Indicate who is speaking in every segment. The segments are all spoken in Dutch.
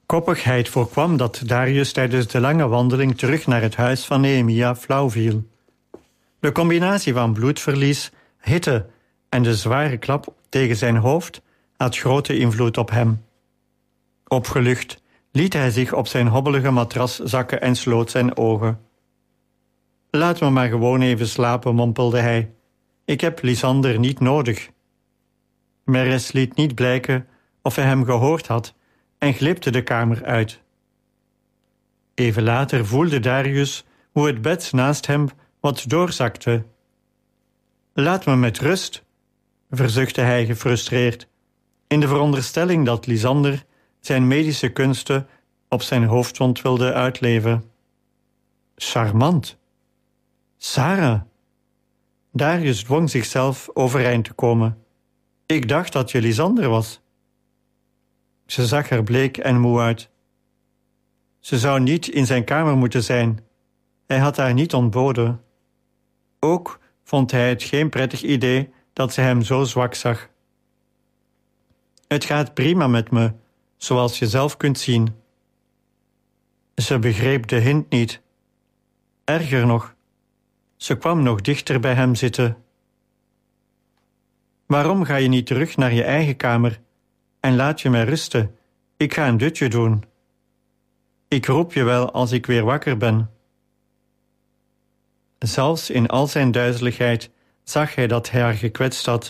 Speaker 1: Koppigheid voorkwam dat Darius tijdens de lange wandeling terug naar het huis van Nehemia flauw viel. De combinatie van bloedverlies, hitte en de zware klap tegen zijn hoofd had grote invloed op hem. Opgelucht liet hij zich op zijn hobbelige matras zakken en sloot zijn ogen. Laat me maar gewoon even slapen, mompelde hij. Ik heb Lysander niet nodig. Meres liet niet blijken of hij hem gehoord had en glipte de kamer uit. Even later voelde Darius hoe het bed naast hem wat doorzakte. Laat me met rust, verzuchtte hij gefrustreerd, in de veronderstelling dat Lysander zijn medische kunsten op zijn hoofdwond wilde uitleven. Charmant. Sarah. Darius dwong zichzelf overeind te komen. Ik dacht dat je Lysander was. Ze zag er bleek en moe uit. Ze zou niet in zijn kamer moeten zijn. Hij had haar niet ontboden. Ook vond hij het geen prettig idee dat ze hem zo zwak zag. Het gaat prima met me, zoals je zelf kunt zien. Ze begreep de hint niet. Erger nog, ze kwam nog dichter bij hem zitten. Waarom ga je niet terug naar je eigen kamer en laat je mij rusten? Ik ga een dutje doen. Ik roep je wel als ik weer wakker ben. Zelfs in al zijn duizeligheid zag hij dat hij haar gekwetst had.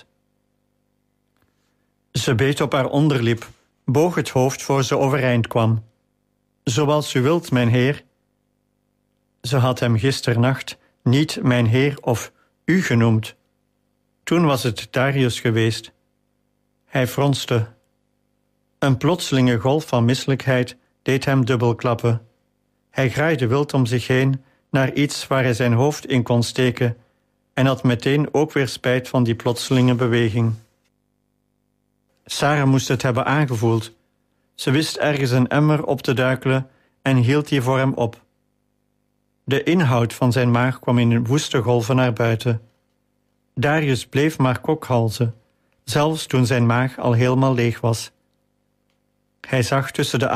Speaker 1: Ze beet op haar onderlip, boog het hoofd voor ze overeind kwam. Zoals u wilt, mijn heer. Ze had hem gisternacht niet mijn heer of u genoemd. Toen was het Darius geweest. Hij fronste. Een plotselinge golf van misselijkheid deed hem dubbel klappen. Hij graaide wild om zich heen naar iets waar hij zijn hoofd in kon steken en had meteen ook weer spijt van die plotselinge beweging. Sarah moest het hebben aangevoeld. Ze wist ergens een emmer op te duikelen en hield die voor hem op. De inhoud van zijn maag kwam in woeste golven naar buiten. Darius bleef maar kokhalzen, zelfs toen zijn maag al helemaal leeg was. Hij zag tussen de